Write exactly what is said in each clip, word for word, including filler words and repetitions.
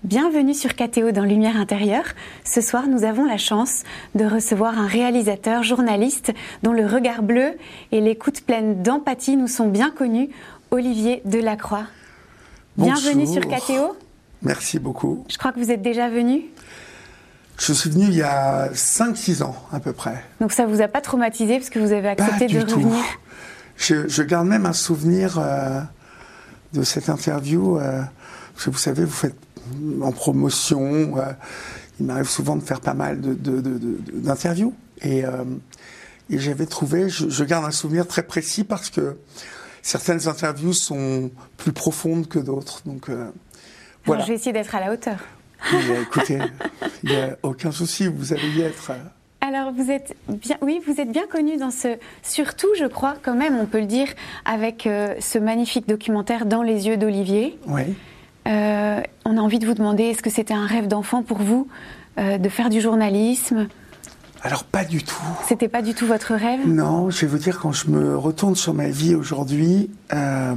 Bienvenue sur K T O dans Lumière intérieure. Ce soir, nous avons la chance de recevoir un réalisateur, journaliste, dont le regard bleu et l'écoute pleine d'empathie nous sont bien connus, Olivier Delacroix. Bonjour. Bienvenue sur K T O. Merci beaucoup. Je crois que vous êtes déjà venu. Je suis venu il y a cinq six ans à peu près. Donc ça ne vous a pas traumatisé parce que vous avez accepté pas de du tout. revenir. Je, je garde même un souvenir euh, de cette interview. Euh, parce que vous savez, vous faites en promotion. Euh, il m'arrive souvent de faire pas mal de, de, de, de, d'interviews. Et, euh, et j'avais trouvé, je, je garde un souvenir très précis parce que certaines interviews sont plus profondes que d'autres. Donc euh, voilà. Alors, je vais essayer d'être à la hauteur. Mais, écoutez, il n'y a aucun souci, vous allez y être. Alors, vous êtes bien, oui, vous êtes bien connu dans ce, surtout, je crois, quand même, on peut le dire, avec euh, ce magnifique documentaire Dans les yeux d'Olivier. Oui. Euh, on a envie de vous demander, est-ce que c'était un rêve d'enfant pour vous euh, de faire du journalisme? Alors, pas du tout. C'était pas du tout votre rêve? Non, je vais vous dire, quand je me retourne sur ma vie aujourd'hui, euh,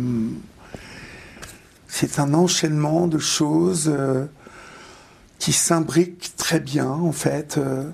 c'est un enchaînement de choses euh, qui s'imbriquent très bien, en fait. Euh,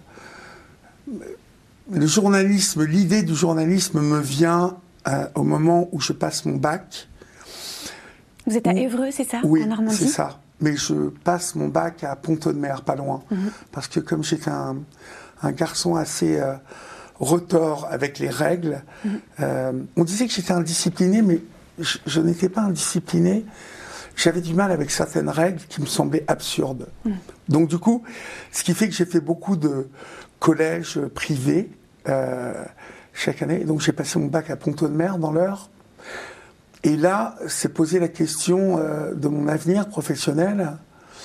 le journalisme, l'idée du journalisme me vient euh, au moment où je passe mon bac. Vous êtes à Évreux, c'est ça, oui, en Normandie? c'est ça. Mais je passe mon bac à Pont-Audemer, pas loin. Mm-hmm. Parce que comme j'étais un, un garçon assez euh, retors avec les règles, mm-hmm. euh, on disait que j'étais indiscipliné, mais je, je n'étais pas indiscipliné. J'avais du mal avec certaines règles qui me semblaient absurdes. Mm. Donc du coup, ce qui fait que j'ai fait beaucoup de collèges privés euh, chaque année. Donc j'ai passé mon bac à Pont-Audemer dans l'Eure. Et là, s'est posé la question euh, de mon avenir professionnel.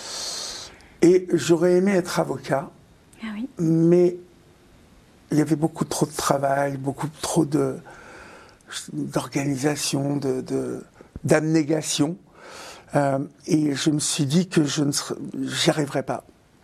Et j'aurais aimé être avocat, ah oui. mais il y avait beaucoup trop de travail, beaucoup trop de, d'organisation, de, de, d'abnégation. Euh, et je me suis dit que je ne serais, j'y arriverais pas.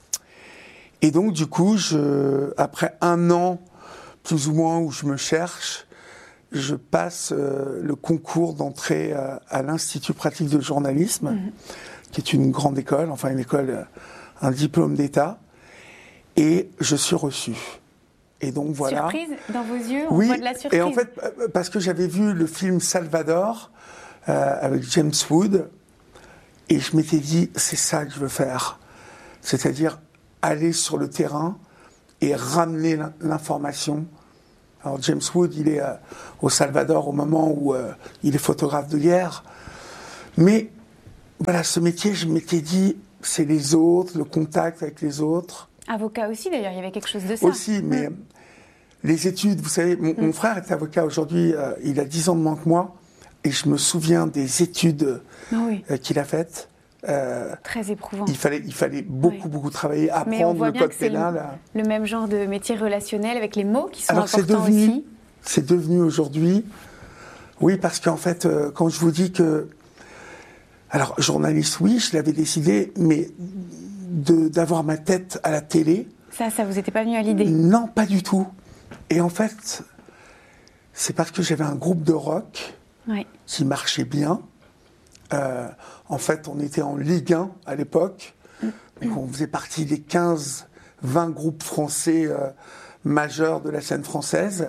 Et donc, du coup, je, après un an, plus ou moins, où je me cherche, je passe euh, le concours d'entrée euh, à l'Institut pratique de journalisme, mmh. qui est une grande école, enfin une école, euh, un diplôme d'État, et je suis reçu. Et donc voilà. Surprise dans vos yeux, on oui, voit de la surprise. Et en fait, parce que j'avais vu le film Salvador euh, avec James Wood, et je m'étais dit, c'est ça que je veux faire. C'est-à-dire aller sur le terrain et ramener l'information. Alors James Wood, il est euh, au Salvador au moment où euh, il est photographe de guerre. Mais voilà, ce métier, je m'étais dit, c'est les autres, le contact avec les autres. Avocat aussi, d'ailleurs, il y avait quelque chose de ça. Aussi, mais mmh. les études, vous savez, mon, mmh. mon frère est avocat aujourd'hui, euh, il a dix ans de moins que moi, et je me souviens des études oh oui. euh, qu'il a faites. Euh, Très éprouvant. Il fallait, il fallait beaucoup, oui. beaucoup travailler, apprendre Mais on voit le bien code que c'est pénal. Le, le même genre de métier relationnel avec les mots qui sont Alors, importants c'est devenu, aussi. C'est devenu aujourd'hui, oui, parce qu'en fait, euh, quand je vous dis que, alors journaliste, oui, je l'avais décidé, mais de, d'avoir ma tête à la télé. Ça, ça vous était pas venu à l'idée? Non, pas du tout. Et en fait, c'est parce que j'avais un groupe de rock oui. qui marchait bien. Euh, en fait, on était en Ligue un à l'époque, mmh. donc on faisait partie des quinze vingt groupes français euh, majeurs de la scène française.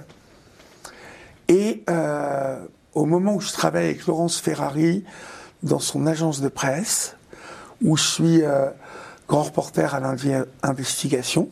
Et euh, au moment où je travaille avec Laurence Ferrari dans son agence de presse, où je suis euh, grand reporter à Lundi Investigation,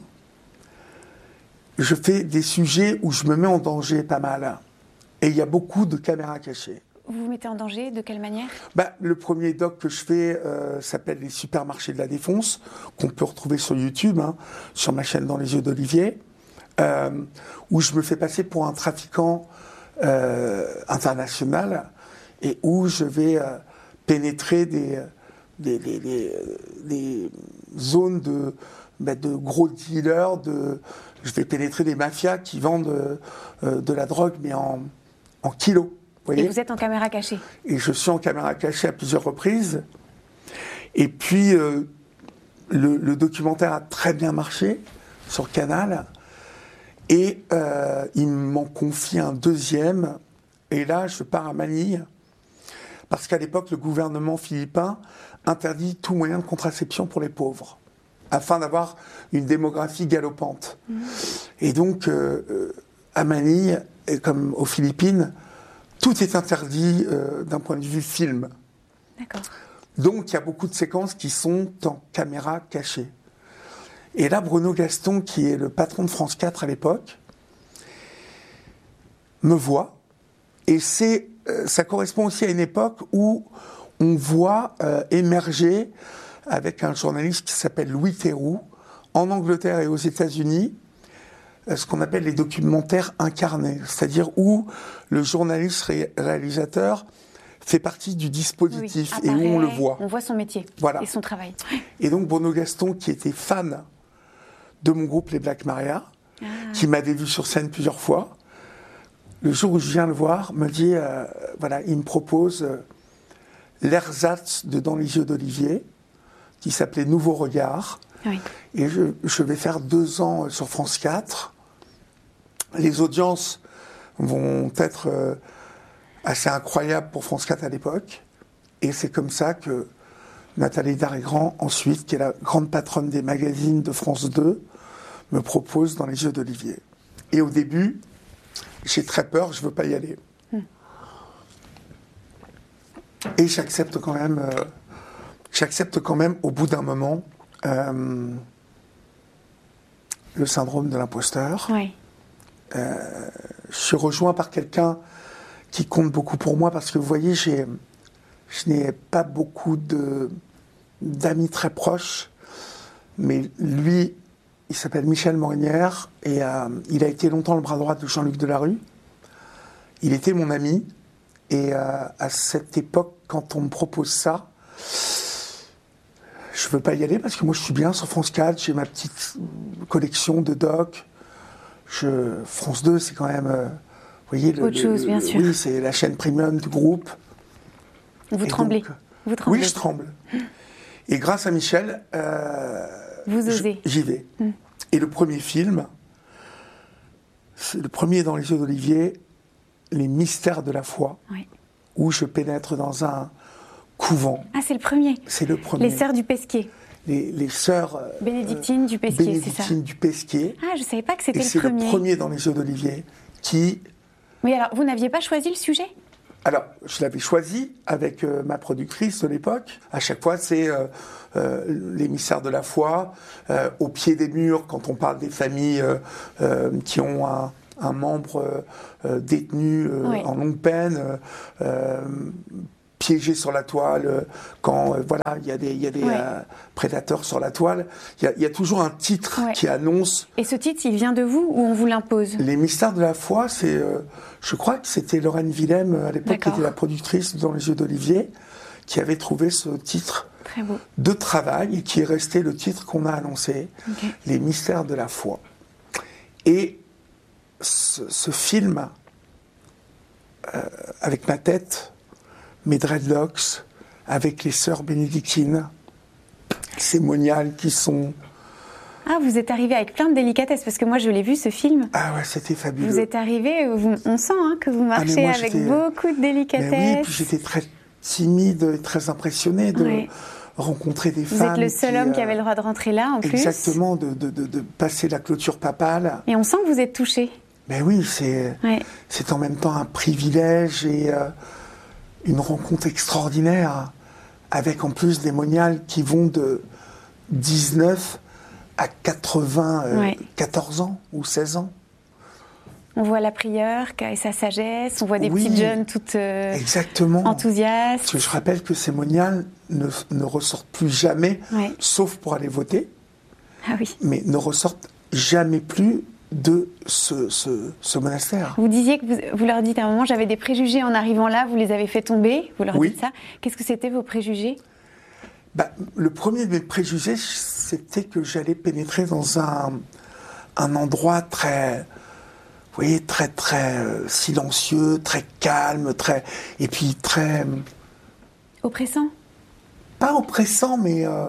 je fais des sujets où je me mets en danger pas mal. Et il y a beaucoup de caméras cachées. Vous vous mettez en danger? De quelle manière? Bah, le premier doc que je fais euh, s'appelle Les supermarchés de la Défonce, qu'on peut retrouver sur YouTube, hein, sur ma chaîne Dans les yeux d'Olivier, euh, où je me fais passer pour un trafiquant euh, international et où je vais euh, pénétrer des, des, des, des, des zones de, bah, de gros dealers, de, je vais pénétrer des mafias qui vendent euh, de la drogue, mais en, en kilos. Et vous êtes en caméra cachée? Et je suis en caméra cachée à plusieurs reprises. Et puis, euh, le, le documentaire a très bien marché sur Canal. Et euh, il m'en confie un deuxième. Et là, je pars à Manille. Parce qu'à l'époque, le gouvernement philippin interdit tout moyen de contraception pour les pauvres, afin d'avoir une démographie galopante. Mmh. Et donc, euh, à Manille, et comme aux Philippines, tout est interdit euh, d'un point de vue film. D'accord. Donc, il y a beaucoup de séquences qui sont en caméra cachée. Et là, Bruno Gaston, qui est le patron de France quatre à l'époque, me voit. Et c'est, euh, ça correspond aussi à une époque où on voit euh, émerger, avec un journaliste qui s'appelle Louis Theroux, en Angleterre et aux États-Unis, euh, ce qu'on appelle les documentaires incarnés, c'est-à-dire où le journaliste ré- réalisateur fait partie du dispositif, oui, apparaît, et où on le voit. On voit son métier, voilà, et son travail. Et donc Bruno Gaston, qui était fan de mon groupe Les Black Maria, ah. qui m'avait vu sur scène plusieurs fois, le jour où je viens le voir, me dit, euh, voilà, il me propose euh, l'ersatz de Dans les yeux d'Olivier, qui s'appelait Nouveau Regard. Oui. Et je, je vais faire deux ans sur France quatre. Les audiences vont être euh, assez incroyables pour France quatre à l'époque. Et c'est comme ça que Nathalie Darrigrand, ensuite, qui est la grande patronne des magazines de France deux, me propose Dans les yeux d'Olivier. Et au début, j'ai très peur, je ne veux pas y aller. Hmm. Et j'accepte quand même, euh, j'accepte quand même au bout d'un moment euh, le syndrome de l'imposteur. Oui. Euh, je suis rejoint par quelqu'un qui compte beaucoup pour moi parce que vous voyez, j'ai, je n'ai pas beaucoup de, d'amis très proches, mais lui, il s'appelle Michel Morinière et euh, il a été longtemps le bras droit de Jean-Luc Delarue. Il était mon ami et euh, à cette époque, quand on me propose ça, je ne veux pas y aller parce que moi je suis bien sur France quatre, j'ai ma petite collection de docs. Je, France deux, c'est quand même, euh, vous voyez, le, autre chose, le, bien le, sûr. Oui, c'est la chaîne premium du groupe. Vous et tremblez. Donc, Vous tremblez. Oui, je tremble. Et grâce à Michel, euh, vous osez. J'y vais. Mm. Et le premier film, c'est le premier Dans les yeux d'Olivier, Les mystères de la foi, oui, où je pénètre dans un couvent. Ah, c'est le premier. C'est le premier. Les sœurs du Pesquier. Les, les sœurs euh, bénédictines du Pesquier, bénédictines c'est ça. du Pesquier. Ah, je ne savais pas que c'était et le c'est premier. C'est le premier Dans les yeux d'Olivier qui... Mais alors, vous n'aviez pas choisi le sujet ? Alors, je l'avais choisi avec euh, ma productrice de l'époque. À chaque fois, c'est euh, euh, les mystères de la foi, euh, au pied des murs, quand on parle des familles euh, euh, qui ont un, un membre euh, détenu euh, oui. en longue peine, euh, piégé sur la toile, quand euh, voilà, il y a des, il y a des oui. euh, prédateurs sur la toile. Il y a, il y a toujours un titre oui. qui annonce... Et ce titre, il vient de vous ou on vous l'impose ? Les mystères de la foi, c'est... Euh, je crois que c'était Lorraine Willem, à l'époque, D'accord. qui était la productrice Dans les yeux d'Olivier, qui avait trouvé ce titre Très beau. de travail et qui est resté le titre qu'on a annoncé, okay. Les mystères de la foi. Et ce, ce film, euh, avec ma tête, mes dreadlocks, avec les sœurs bénédictines, ces moniales qui sont... Ah, vous êtes arrivé avec plein de délicatesse, parce que moi je l'ai vu ce film. Ah ouais, c'était fabuleux. Vous êtes arrivé, vous, on sent hein, que vous marchez ah, avec beaucoup de délicatesse. Mais oui, puis j'étais très timide et très impressionné de oui. rencontrer des vous femmes. Vous êtes le seul qui, homme euh, qui avait le droit de rentrer là, en exactement, plus. Exactement, de, de, de, de passer la clôture papale. Et on sent que vous êtes touché. Mais oui, c'est, ouais. c'est en même temps un privilège et euh, une rencontre extraordinaire, avec en plus des moniales qui vont de dix-neuf à quatre-vingt-quatorze ouais. ans ou seize ans. On voit la prieure et sa sagesse, on voit des oui, petites jeunes toutes euh, exactement. enthousiastes. Parce que je rappelle que ces moniales ne, ne ressortent plus jamais, ouais. sauf pour aller voter, ah oui. mais ne ressortent jamais plus de ce, ce, ce monastère. Vous disiez que vous, vous leur dites à un moment, j'avais des préjugés en arrivant là, vous les avez fait tomber, vous leur oui. dites ça. Qu'est-ce que c'était vos préjugés ? Bah, le premier de mes préjugés, c'était que j'allais pénétrer dans un, un endroit très, vous voyez, très très euh, silencieux, très calme, très et puis très oppressant. Pas oppressant, mais euh,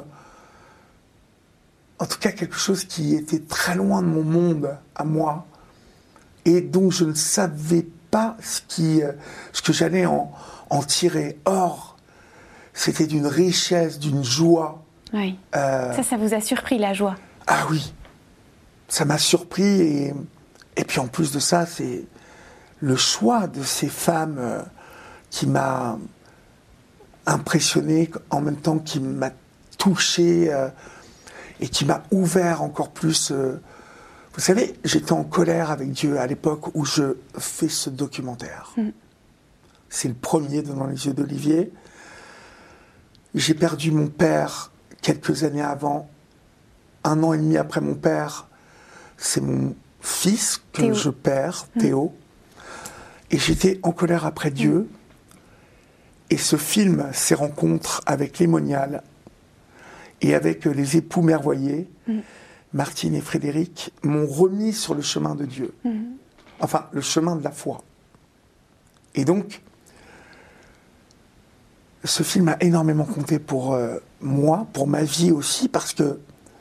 en tout cas quelque chose qui était très loin de mon monde à moi et dont je ne savais pas ce qui, euh, ce que j'allais en, en tirer. Or, c'était d'une richesse, d'une joie. Oui. Euh, ça, ça vous a surpris, la joie? Ah oui, ça m'a surpris. Et, et puis en plus de ça, c'est le choix de ces femmes euh, qui m'a impressionné, en même temps qui m'a touché euh, et qui m'a ouvert encore plus. Euh, vous savez, j'étais en colère avec Dieu à l'époque où je fais ce documentaire. Mm. C'est le premier Devant les yeux d'Olivier. J'ai perdu mon père quelques années avant. Un an et demi après mon père, c'est mon fils que Théo. je perds, Théo. Mmh. Et j'étais en colère après mmh. Dieu. Et ce film, ces rencontres avec les moniales et avec les époux merveilleux, mmh. Martine et Frédéric, m'ont remis sur le chemin de Dieu. Mmh. Enfin, le chemin de la foi. Et donc, ce film a énormément compté pour euh, moi, pour ma vie aussi, parce que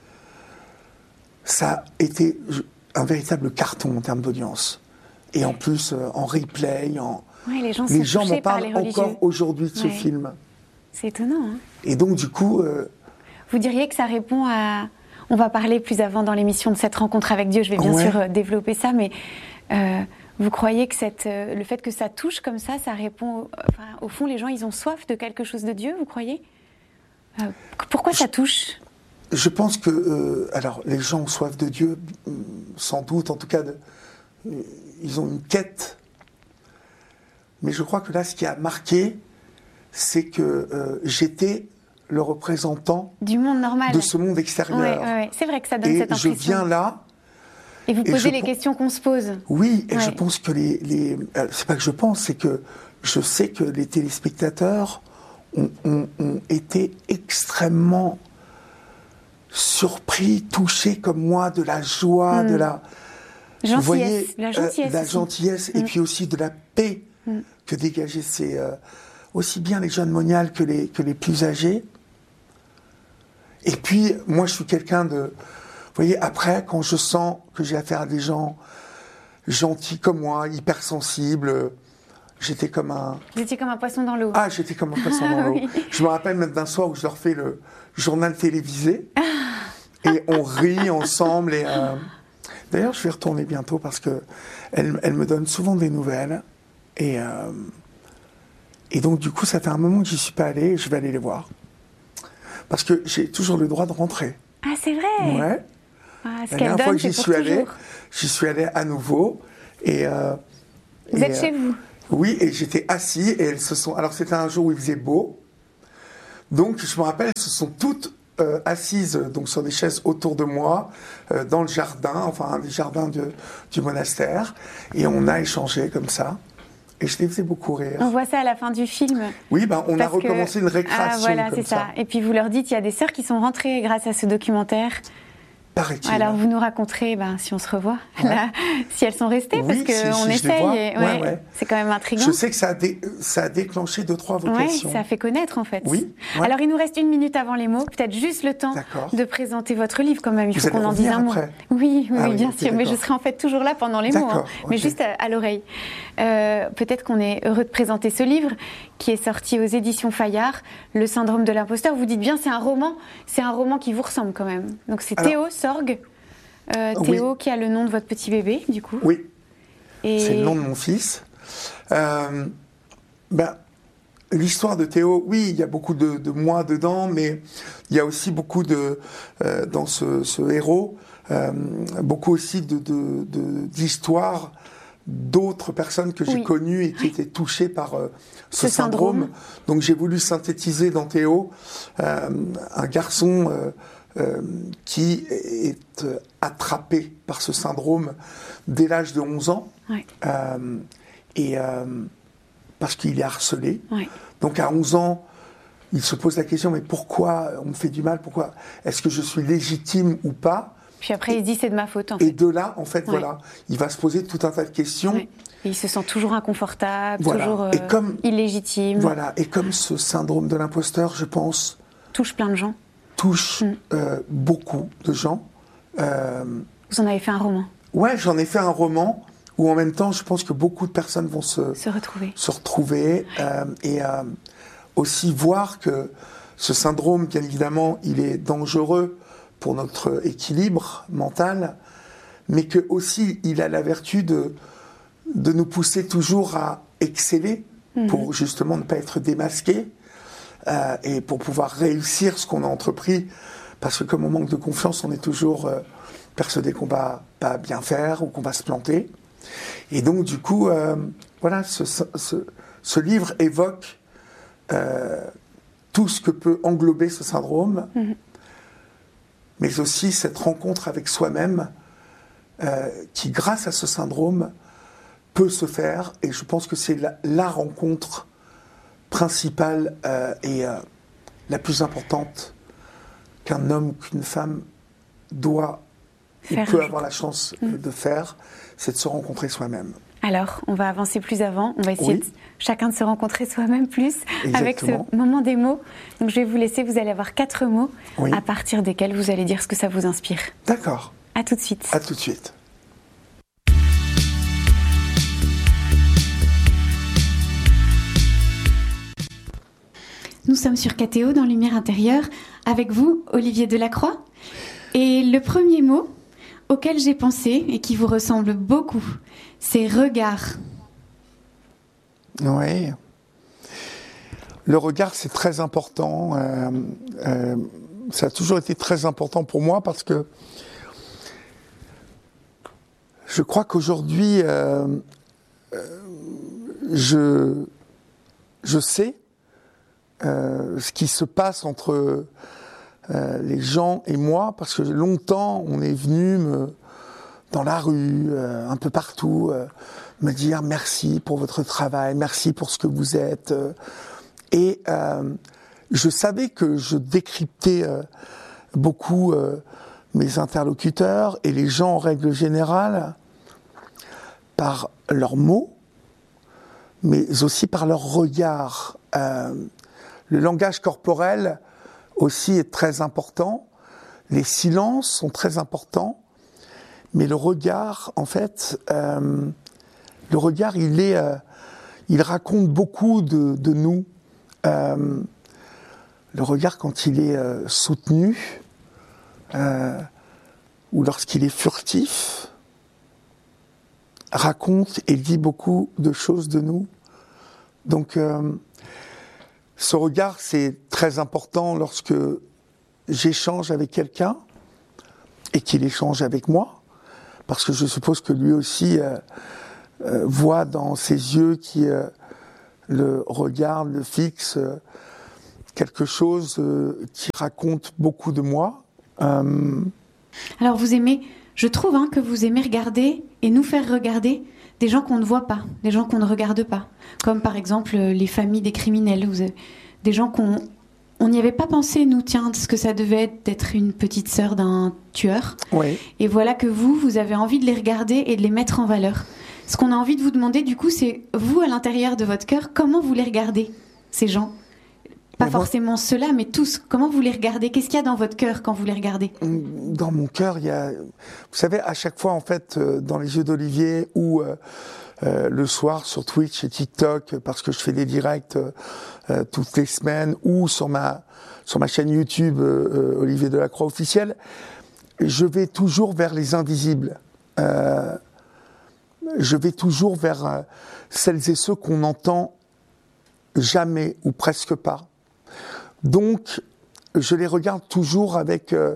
ça a été un véritable carton en termes d'audience. Et en plus, euh, en replay, en... Oui, les gens, les gens m'en parlent les encore aujourd'hui de ce ouais. film. C'est étonnant. Hein. Et donc, du coup... Euh... Vous diriez que ça répond à... On va parler plus avant dans l'émission de cette rencontre avec Dieu, je vais bien ouais. sûr euh, développer ça, mais euh, vous croyez que cette, euh, le fait que ça touche comme ça, ça répond... Enfin, au fond, les gens, ils ont soif de quelque chose de Dieu, vous croyez euh, Pourquoi ça touche ? Je pense que, euh, alors, les gens ont soif de Dieu, sans doute, en tout cas, de, euh, ils ont une quête. Mais je crois que là, ce qui a marqué, c'est que euh, j'étais le représentant du monde normal, de ce monde extérieur. Ouais, ouais, ouais. C'est vrai que ça donne et cette impression. Et je viens là. Et vous posez et les je, questions qu'on se pose. Oui, et ouais. je pense que les, les euh, c'est pas que je pense, c'est que je sais que les téléspectateurs ont, ont, ont été extrêmement surpris, touchés comme moi de la joie, mmh. de la gentillesse, vous voyez, la gentillesse, euh, la gentillesse et mmh. puis aussi de la paix mmh. que dégageaient ces euh, aussi bien les jeunes moniales que les que les plus âgés. Et puis moi je suis quelqu'un de, vous voyez, après quand je sens que j'ai affaire à des gens gentils comme moi, hypersensibles, j'étais comme un... Vous étiez comme un poisson dans l'eau. Ah, j'étais comme un poisson dans l'eau. Oui. Je me rappelle même d'un soir où je leur fais le journal télévisé et on rit ensemble. Et euh... D'ailleurs, je vais retourner bientôt parce que elle, elle me donne souvent des nouvelles et euh... et donc du coup, ça fait un moment que j'y suis pas allé. Et je vais aller les voir parce que j'ai toujours le droit de rentrer. Ah, c'est vrai. Ouais. Ah, ce La dernière donne, fois que j'y suis allé, toujours. j'y suis allé à nouveau et. Euh... Vous et, êtes chez euh... vous. Oui, et j'étais assis et elles se sont... Alors c'était un jour où il faisait beau, donc je me rappelle, elles se sont toutes euh, assises donc, sur des chaises autour de moi, euh, dans le jardin, enfin les jardins de, du monastère, et on a échangé comme ça, et je les faisais beaucoup rire. On voit ça à la fin du film. Oui, ben, on a recommencé que... une récréation ah, voilà, comme c'est ça. ça. Et puis vous leur dites, il y a des sœurs qui sont rentrées grâce à ce documentaire. Paraît-il. Alors vous nous raconterez ben, si on se revoit, ouais. là, si elles sont restées, oui, parce qu'on si, si essaye. Et, ouais, ouais, ouais. C'est quand même intriguant. Je sais que ça a, dé... ça a déclenché deux, trois vocations. Oui, ça a fait connaître en fait. Oui. Ouais. Alors il nous reste une minute avant les mots, peut-être juste le temps de présenter votre livre quand même. Il Vous faut qu'on en dise un après. mot. Oui, oui, ah, oui bien okay, sûr, mais je serai en fait toujours là pendant les mots, hein, okay. mais juste à, à l'oreille. Euh, peut-être qu'on est heureux de présenter ce livre qui est sorti aux éditions Fayard, Le syndrome de l'imposteur. Vous dites bien, c'est un roman, c'est un roman qui vous ressemble quand même. Donc c'est Alors... Théo Sorgue. Euh, Théo, oui. qui a le nom de votre petit bébé, du coup. Oui, et... c'est le nom de mon fils. Euh, ben, l'histoire de Théo, oui, il y a beaucoup de, de moi dedans, mais il y a aussi beaucoup de, euh, dans ce, ce héros, euh, beaucoup aussi de, de, de, d'histoires d'autres personnes que j'ai oui. connues et qui étaient touchées par euh, ce, ce syndrome. syndrome. Donc j'ai voulu synthétiser dans Théo euh, un garçon... Euh, Euh, qui est euh, attrapé par ce syndrome dès l'âge de onze ans, ouais. euh, et euh, parce qu'il est harcelé. Ouais. Donc à onze ans, il se pose la question, mais pourquoi on me fait du mal? Pourquoi? Est-ce que je suis légitime ou pas? Puis après, et, il se dit c'est de ma faute. En et fait. de là, en fait, ouais. voilà, il va se poser tout un tas de questions. Ouais. Et il se sent toujours inconfortable, voilà. toujours euh, et comme, illégitime. Voilà. Et comme ce syndrome de l'imposteur, je pense... touche plein de gens. touche mm. euh, beaucoup de gens. Euh, Vous en avez fait un roman? Ouais, j'en ai fait un roman où en même temps, je pense que beaucoup de personnes vont se, se retrouver. Se retrouver euh, et euh, aussi voir que ce syndrome, bien évidemment, il est dangereux pour notre équilibre mental, mais que aussi il a la vertu de, de nous pousser toujours à exceller mmh. pour justement ne pas être démasqué euh, et pour pouvoir réussir ce qu'on a entrepris, parce que comme on manque de confiance, on est toujours euh, persuadé qu'on va pas bien faire ou qu'on va se planter. Et donc du coup, euh, voilà, ce, ce, ce livre évoque euh, tout ce que peut englober ce syndrome, mmh. mais aussi cette rencontre avec soi-même euh, qui, grâce à ce syndrome, peut se faire. Et je pense que c'est la, la rencontre principale euh, et euh, la plus importante qu'un homme, qu'une femme doit ou peut avoir la chance mmh. de faire, c'est de se rencontrer soi-même. Alors, on va avancer plus avant, on va essayer oui. de, chacun de se rencontrer soi-même plus Exactement. Avec ce moment des mots. Donc je vais vous laisser, vous allez avoir quatre mots oui. à partir desquels vous allez dire ce que ça vous inspire. D'accord. À tout de suite. À tout de suite. Nous sommes sur K T O dans Lumière intérieure, avec vous, Olivier Delacroix. Et le premier mot auquel j'ai pensé et qui vous ressemble beaucoup, c'est regard. Oui. Le regard, c'est très important. Euh, euh, ça a toujours été très important pour moi parce que je crois qu'aujourd'hui, euh, euh, je, je sais euh, ce qui se passe entre euh, les gens et moi, parce que longtemps, on est venu me, dans la rue, euh, un peu partout, euh, me dire merci pour votre travail, merci pour ce que vous êtes. Euh, et euh, je savais que je décryptais euh, beaucoup euh, mes interlocuteurs et les gens en règle générale par leurs mots, mais aussi par leur regard. Euh, le langage corporel aussi est très important, les silences sont très importants, mais le regard, en fait, euh, le regard, il est, euh, il raconte beaucoup de, de nous. Euh, le regard, quand il est euh, soutenu, euh, ou lorsqu'il est furtif, raconte et dit beaucoup de choses de nous. Donc, euh, ce regard, c'est très important lorsque j'échange avec quelqu'un et qu'il échange avec moi, parce que je suppose que lui aussi euh, euh, voit dans ses yeux qui euh, le regardent, le fixent, euh, quelque chose euh, qui raconte beaucoup de moi. Euh... Alors vous aimez, je trouve hein, que vous aimez regarder et nous faire regarder des gens qu'on ne voit pas, des gens qu'on ne regarde pas, comme par exemple les familles des criminels, vous avez, des gens qu'on on n'y avait pas pensé, nous, tiens, ce que ça devait être d'être une petite sœur d'un tueur. Oui. Et voilà que vous, vous avez envie de les regarder et de les mettre en valeur. Ce qu'on a envie de vous demander, du coup, c'est vous, à l'intérieur de votre cœur, comment vous les regardez, ces gens ? Pas mais forcément moi, ceux-là, mais tous. Comment vous les regardez ? Qu'est-ce qu'il y a dans votre cœur quand vous les regardez ? Dans mon cœur, il y a... Vous savez, à chaque fois, en fait, dans les yeux d'Olivier ou euh, euh, le soir sur Twitch et TikTok, parce que je fais des directs euh, toutes les semaines, ou sur ma, sur ma chaîne YouTube euh, Olivier Delacroix officiel, je vais toujours vers les invisibles. Euh, je vais toujours vers euh, celles et ceux qu'on n'entend jamais ou presque pas. Donc, je les regarde toujours avec, euh,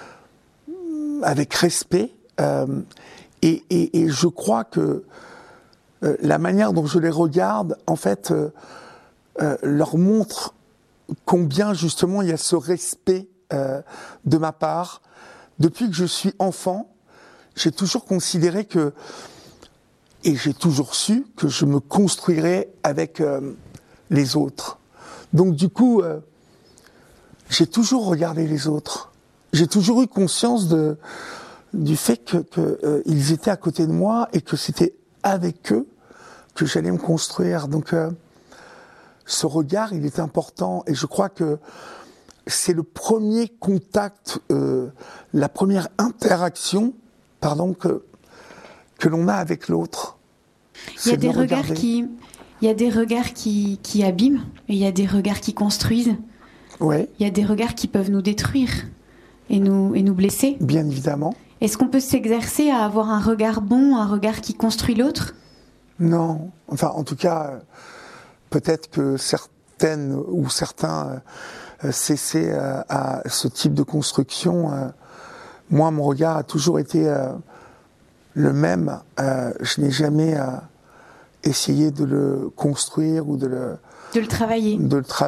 avec respect euh, et, et, et je crois que euh, la manière dont je les regarde, en fait, euh, euh, leur montre combien justement il y a ce respect euh, de ma part. Depuis que je suis enfant, j'ai toujours considéré que, et j'ai toujours su que je me construirais avec euh, les autres. Donc du coup, euh, j'ai toujours regardé les autres. J'ai toujours eu conscience de, du fait que, que euh, ils étaient à côté de moi et que c'était avec eux que j'allais me construire. Donc euh, ce regard, il est important et je crois que c'est le premier contact, euh, la première interaction, pardon, que, que l'on a avec l'autre. Il y a des regards qui... Il y a des regards qui, qui abîment et il y a des regards qui construisent. Oui. Il y a des regards qui peuvent nous détruire et nous, et nous blesser. Bien évidemment. Est-ce qu'on peut s'exercer à avoir un regard bon, un regard qui construit l'autre ? Non. Enfin, en tout cas, peut-être que certaines ou certains euh, cessaient euh, à ce type de construction. Euh, moi, mon regard a toujours été euh, le même. Euh, je n'ai jamais euh, essayé de le construire ou de le, de le travailler. De le travailler.